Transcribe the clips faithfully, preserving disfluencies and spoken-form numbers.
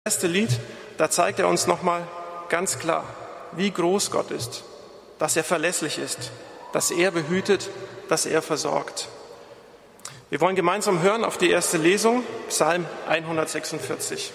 Das erste Lied, da zeigt er uns nochmal ganz klar, wie groß Gott ist, dass er verlässlich ist, dass er behütet, dass er versorgt. Wir wollen gemeinsam hören auf die erste Lesung, Psalm hundertsechsundvierzig.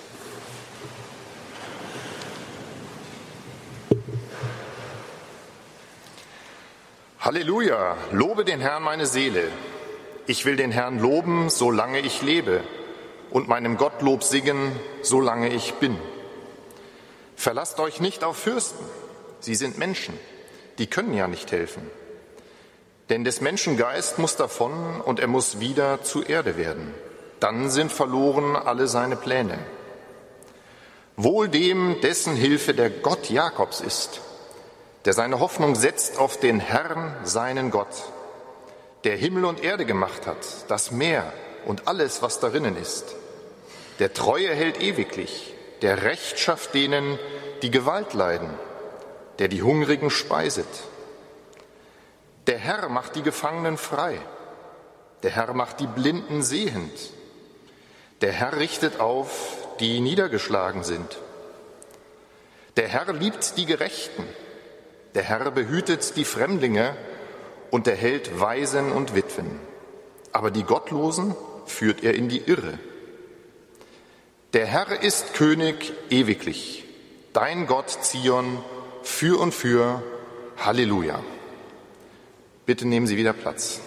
Halleluja, lobe den Herrn meine Seele. Ich will den Herrn loben, solange ich lebe, und meinem Gott Lob singen, solange ich bin. Verlasst euch nicht auf Fürsten, sie sind Menschen, die können ja nicht helfen. Denn des Menschen Geist muss davon und er muss wieder zur Erde werden. Dann sind verloren alle seine Pläne. Wohl dem, dessen Hilfe der Gott Jakobs ist, der seine Hoffnung setzt auf den Herrn, seinen Gott, der Himmel und Erde gemacht hat, das Meer und alles, was darinnen ist. Der Treue hält ewiglich, der Recht schafft denen, die Gewalt leiden, der die Hungrigen speiset. Der Herr macht die Gefangenen frei, der Herr macht die Blinden sehend, der Herr richtet auf, die niedergeschlagen sind. Der Herr liebt die Gerechten, der Herr behütet die Fremdlinge und erhält Waisen und Witwen. Aber die Gottlosen führt er in die Irre. Der Herr ist König ewiglich, dein Gott Zion, für und für. Halleluja. Bitte nehmen Sie wieder Platz.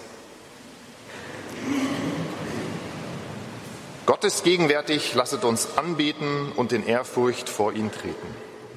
Gott ist gegenwärtig, lasset uns anbeten und in Ehrfurcht vor ihn treten.